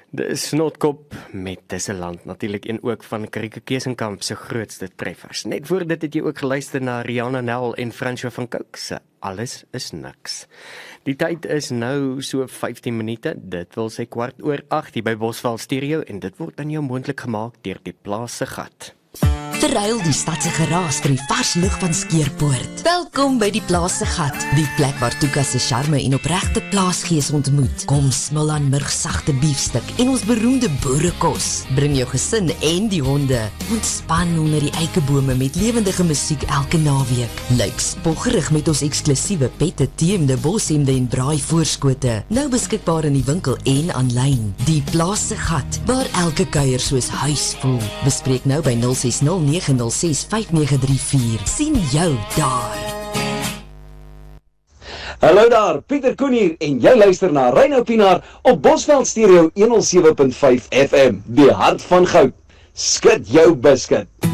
De Snotkop met Tussenland, natuurlik een ook van Karike Kesenkamp se grootste treffers. Net voor dit het jy ook geluister na Rihanna Nel en Fransjo van Cooke se Alles is niks. Die tyd is nou so 15 minute, dit wil sê 7:15 hier by Bosveld Stereo en dit word aan jou moontlik gemaak deur die Plaas se Gat. Verruil die stad se geraas vir die vars lug van Skeerpoort. Welkom by die Plaas se Gat, die plek waar Tuka se charme en opregte plaasgees ontmoet. Kom smil aan murgsagte biefstuk en ons beroemde boerekos. Bring jou gesin en die honde. Ontspan onder die eikebome met lewendige musiek elke naweek. Lyk spoggerig met ons eksklusiewe pette, teemde, boshemde en braai voorskote. Nou beskikbaar in die winkel en aanlyn. Die Plaas se Gat, waar elke kuier soos huis voel. Bespreek nou by 0609065934. Sien jou daar. Hallo daar, Pieter Koen hier en jy luister na Reino Pinaar op Bosveld Stereo 107.5 FM, die hart van goud. Skud jou biscuit.